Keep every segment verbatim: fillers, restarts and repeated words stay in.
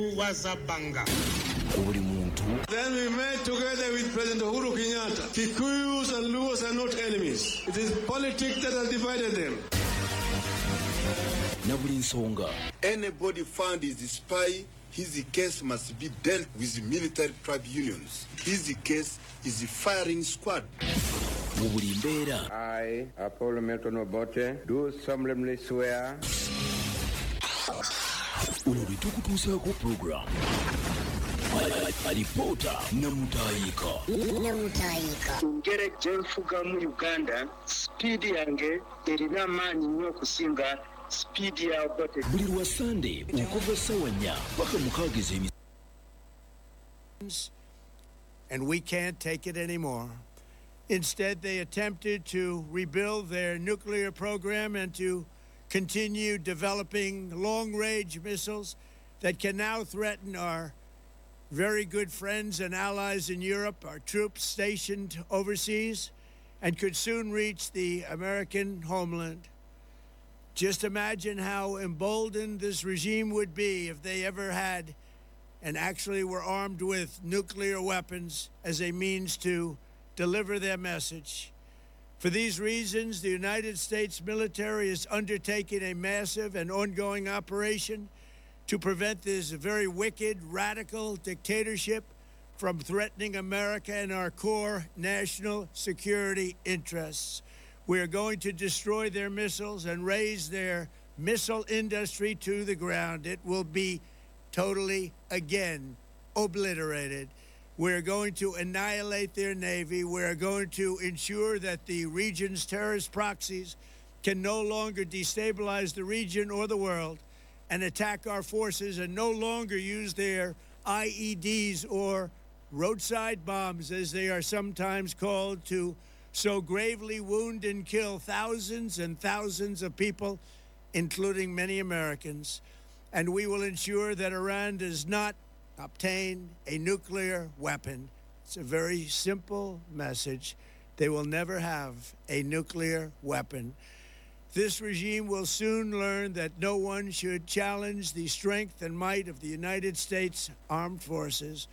Wazabanga. Then we met together with President Uhuru Kenyatta. Kikuyus and Luos are not enemies. It is politics that has divided them. Anybody found is a spy, his case must be dealt with military tribunals. His case is a firing squad. I, Apollo Milton Obote, do solemnly swear. Unalitukutusa program. Alipota namutaika. Namutaika. Ngere jenfuga mu Uganda, speed yange erina mani nyo kusinga speed ya Obote. Buli lwa Sunday okuva sawanya paka mukageze emi. And we can't take it anymore. Instead, they attempted to rebuild their nuclear program and to continue developing long-range missiles that can now threaten our very good friends and allies in Europe, our troops stationed overseas, and could soon reach the American homeland. Just imagine how emboldened this regime would be if they ever had and actually were armed with nuclear weapons as a means to deliver their message. For these reasons, the United States military is undertaking a massive and ongoing operation to prevent this very wicked, radical dictatorship from threatening America and our core national security interests. We are going to destroy their missiles and raise their missile industry to the ground. It will be totally, again, obliterated. We're going to annihilate their Navy. We're going to ensure that the region's terrorist proxies can no longer destabilize the region or the world and attack our forces and no longer use their I E Ds or roadside bombs, as they are sometimes called, to so gravely wound and kill thousands and thousands of people, including many Americans. And we will ensure that Iran does not obtain a nuclear weapon. It's a very simple message. They will never have a nuclear weapon. This regime will soon learn that no one should challenge the strength and might of the United States Armed Forces.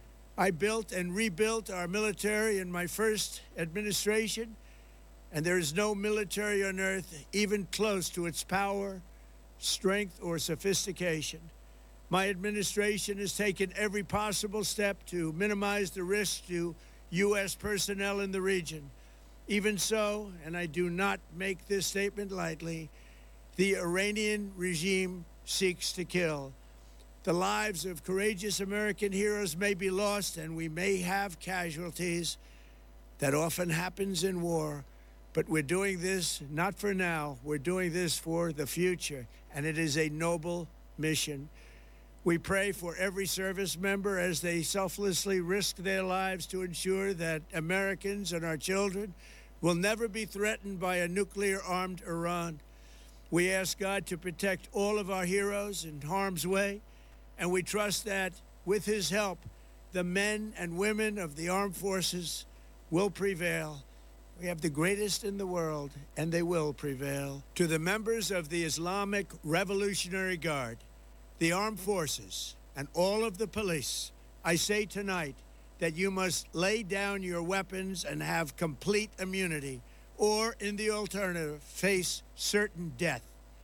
I built and rebuilt our military in my first administration, and there is no military on earth even close to its power, strength, or sophistication. My administration has taken every possible step to minimize the risk to U S personnel in the region. Even so, and I do not make this statement lightly, the Iranian regime seeks to kill. The lives of courageous American heroes may be lost, and we may have casualties. That often happens in war. But we're doing this not for now. We're doing this for the future, and it is a noble mission. We pray for every service member as they selflessly risk their lives to ensure that Americans and our children will never be threatened by a nuclear-armed Iran. We ask God to protect all of our heroes in harm's way, and we trust that, with his help, the men and women of the armed forces will prevail. We have the greatest in the world, and they will prevail. To the members of the Islamic Revolutionary Guard, the armed forces, and all of the police, I say tonight that you must lay down your weapons and have complete immunity, or, in the alternative, face certain death.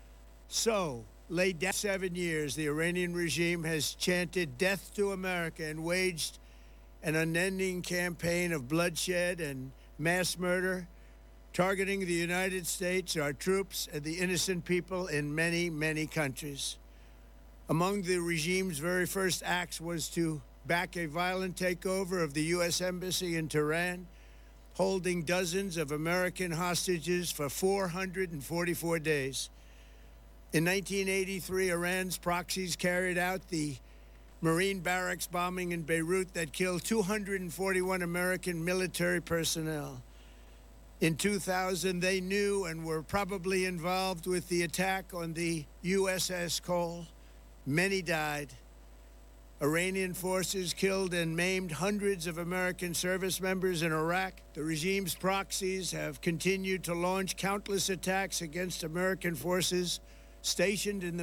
So, lay down. Seven years, the Iranian regime has chanted death to America and waged an unending campaign of bloodshed and mass murder, targeting the United States, our troops, and the innocent people in many, many countries. Among the regime's very first acts was to back a violent takeover of the U S Embassy in Tehran, holding dozens of American hostages for four hundred forty-four days. In nineteen eighty-three, Iran's proxies carried out the Marine barracks bombing in Beirut that killed two hundred forty-one American military personnel. In two thousand, they knew and were probably involved with the attack on the U S S Cole. Many died. Iranian forces killed and maimed hundreds of American service members in Iraq. The regime's proxies have continued to launch countless attacks against American forces stationed in the